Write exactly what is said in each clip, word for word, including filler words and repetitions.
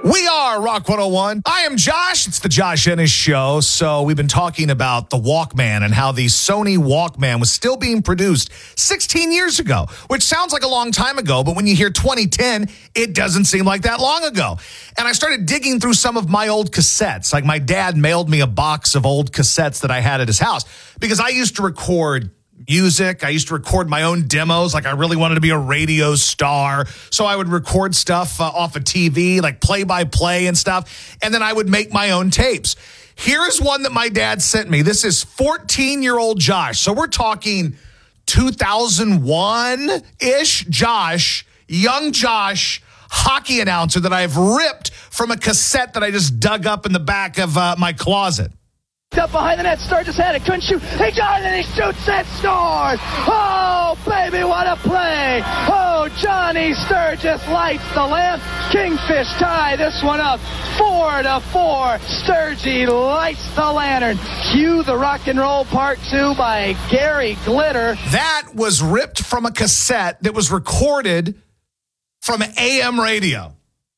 We are Rock one oh one. I am Josh. It's the Josh Ennis Show. So we've been talking about the Walkman and how the Sony Walkman was still being produced sixteen years ago, which sounds like a long time ago, but when you hear twenty ten, it doesn't seem like that long ago. And I started digging through some of my old cassettes. Like my dad mailed me a box of old cassettes that I had at his house because I used to record music. I used to record my own demos. Like I really wanted to be a radio star. So I would record stuff uh, off of T V, like play by play and stuff. And then I would make my own tapes. Here's one that my dad sent me. This is fourteen year old Josh. So we're talking two thousand one-ish Josh, young Josh, hockey announcer that I've ripped from a cassette that I just dug up in the back of uh, my closet. Up behind the net, Sturgis had it, couldn't shoot. He got it, and he shoots and scores. Oh, baby, what a play. Oh, Johnny Sturgis lights the lamp. Kingfish tie this one up. Four to four. Sturgis lights the lantern. Cue the rock and roll part two by Gary Glitter. That was ripped from a cassette that was recorded from A M radio.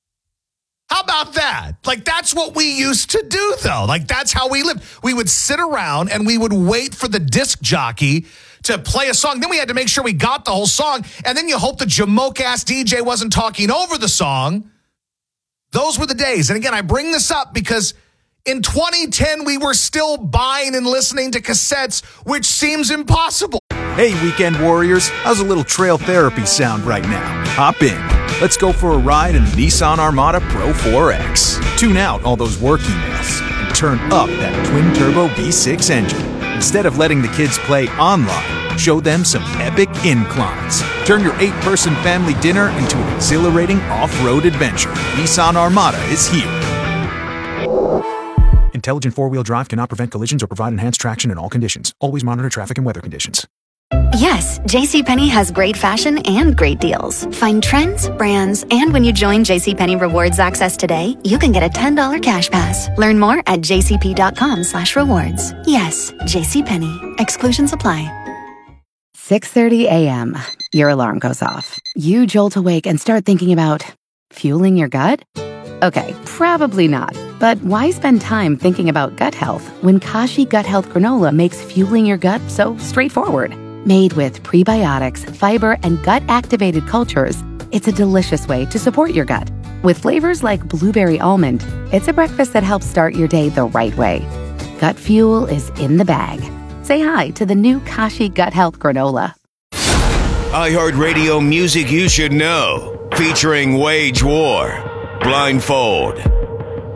How about that? Like, that's what we used to do, though. Like, that's how we lived. We would sit around and we would wait for the disc jockey to play a song. Then we had to make sure we got the whole song. And then you hope the jamoke-ass D J wasn't talking over the song. Those were the days. And again, I bring this up because in twenty ten, we were still buying and listening to cassettes, which seems impossible. Hey, weekend warriors, how's a little trail therapy sound right now? Hop in. Let's go for a ride in the Nissan Armada Pro four X. Tune out all those work emails and turn up that twin-turbo V six engine. Instead of letting the kids play online, show them some epic inclines. Turn your eight-person family dinner into an exhilarating off-road adventure. Nissan Armada is here. Intelligent four-wheel drive cannot prevent collisions or provide enhanced traction in all conditions. Always monitor traffic and weather conditions. Yes, JCPenney has great fashion and great deals. Find trends, brands, and when you join JCPenney Rewards Access today, you can get a ten dollars cash pass. Learn more at jcp.com slash rewards. Yes, JCPenney. Exclusions apply. six thirty a.m. Your alarm goes off. You jolt awake and start thinking about fueling your gut? Okay, probably not. But why spend time thinking about gut health when Kashi Gut Health Granola makes fueling your gut so straightforward? Made with prebiotics, fiber, and gut-activated cultures, it's a delicious way to support your gut. With flavors like blueberry almond, it's a breakfast that helps start your day the right way. Gut fuel is in the bag. Say hi to the new Kashi Gut Health Granola. iHeartRadio music you should know. Featuring Wage War, Blindfold,